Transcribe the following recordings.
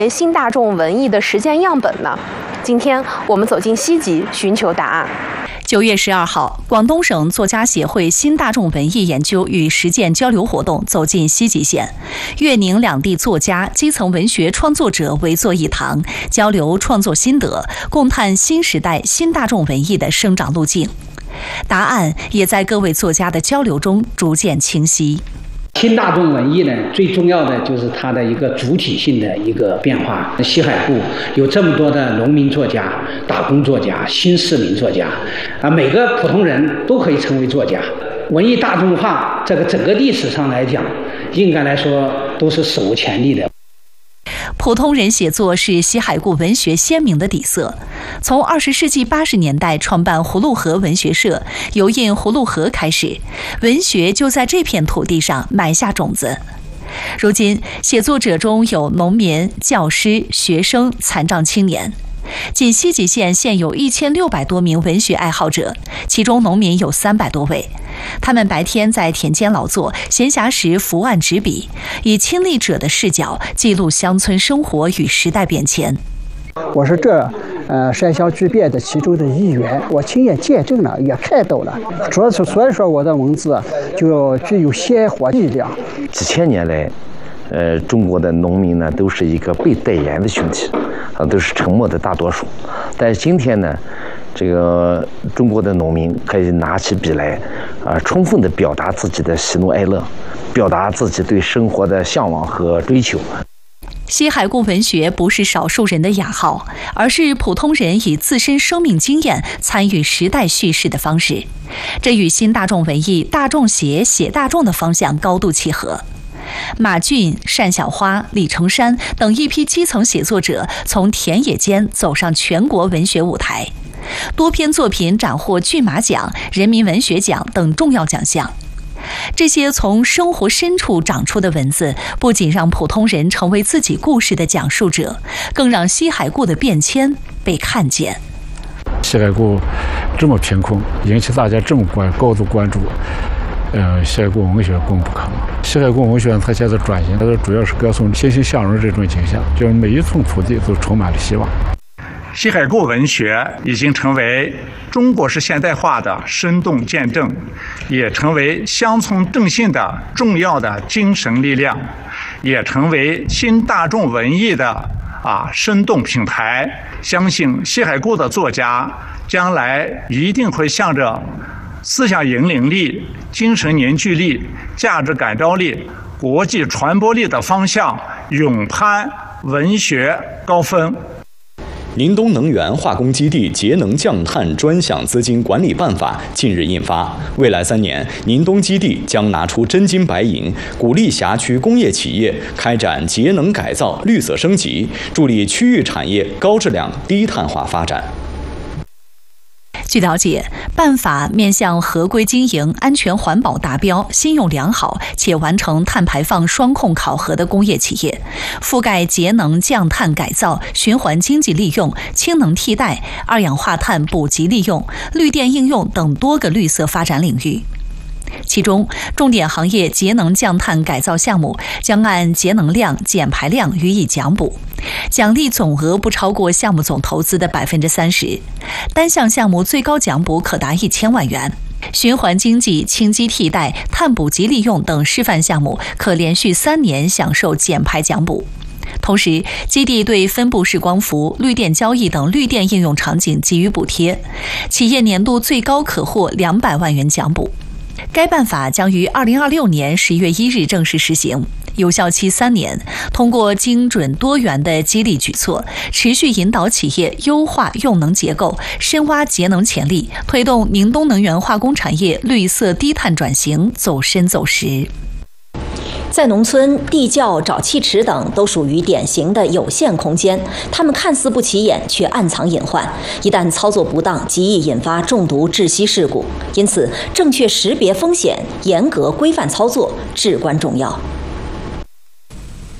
新大众文艺的实践样本呢？今天我们走进西极寻求答案。 9月12号，广东省作家协会新大众文艺研究与实践交流活动走进西极县，粤宁两地作家、基层文学创作者围坐一堂，交流创作心得，共探新时代新大众文艺的生长路径。答案也在各位作家的交流中逐渐清晰。 新大众文艺呢，最重要的就是它的一个主体性的一个变化。西海固有这么多的农民作家、打工作家、新市民作家，每个普通人都可以成为作家。文艺大众化，这个整个历史上来讲，应该来说都是史无前例的。 普通人写作是西海固文学鲜明的底色。从20世纪80年代创办葫芦河文学社，由印葫芦河开始，文学就在这片土地上埋下种子。如今，写作者中有农民、教师、学生、残障青年。仅西极县现有1600多名文学爱好者，其中农民有300多位。他们白天在田间劳作，闲暇时伏案执笔，以亲历者的视角记录乡村生活与时代变迁。 我是这山乡巨变的其中的一员，我亲眼见证了，也看到了。所以说我的文字就具有鲜活力量。 几千年来，中国的农民呢都是一个被代言的群体，都是沉默的大多数。但是今天呢，这个中国的农民可以拿起笔来，充分地表达自己的喜怒哀乐，表达自己对生活的向往和追求。 西海固文学不是少数人的雅号，而是普通人以自身生命经验参与时代叙事的方式。这与新大众文艺大众写大众的方向高度契合。马骏、单小花、李成山等一批基层写作者从田野间走上全国文学舞台，多篇作品斩获骏马奖、人民文学奖等重要奖项。这些从生活深处长出的文字，不仅让普通人成为自己故事的讲述者，更让西海固的变迁被看见。 西海固这么贫困，引起大家这么高度关注，西海固文学功不可没。西海固文学它现在转型，它主要是歌颂欣欣向荣这种景象，就是每一寸土地都充满了希望。 西海固文学已经成为中国式现代化的生动见证，也成为乡村振兴的重要的精神力量，也成为新大众文艺的生动品牌。相信西海固的作家将来一定会向着思想引领力、精神凝聚力、价值感召力、国际传播力的方向勇攀文学高峰。 宁东能源化工基地节能降碳专项资金管理办法近日印发，未来3年，宁东基地将拿出真金白银，鼓励辖区工业企业开展节能改造、绿色升级，助力区域产业高质量低碳化发展。 据了解，办法面向合规经营、安全环保达标、信用良好且完成碳排放双控考核的工业企业，覆盖节能降碳改造、循环经济利用、氢能替代、二氧化碳补给利用、绿电应用等多个绿色发展领域。其中，重点行业节能降碳改造项目将按节能量、减排量予以奖补，奖励总额不超过项目总投资的30%，单项项目最高奖补可达1000万元。循环经济、氢基替代、碳补给利用等示范项目可连续3年享受减排奖补。同时，基地对分布式光伏、绿电交易等绿电应用场景给予补贴，企业年度最高可获200万元奖补。该办法将于2026年11月1日正式实行，有效期3年。通过精准多元的激励举措，持续引导企业优化用能结构，深挖节能潜力，推动宁东能源化工产业绿色低碳转型走深走实。 在农村，地窖、沼气池等都属于典型的有限空间，它们看似不起眼，却暗藏隐患。一旦操作不当，极易引发中毒窒息事故。因此，正确识别风险，严格规范操作至关重要。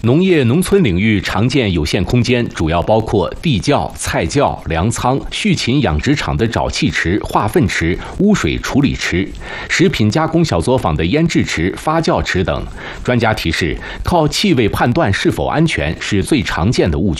农业农村领域常见有限空间主要包括地窖、菜窖、粮仓、畜禽养殖场的沼气池、化粪池、污水处理池、食品加工小作坊的腌制池、发酵池等。专家提示，靠气味判断是否安全是最常见的误区。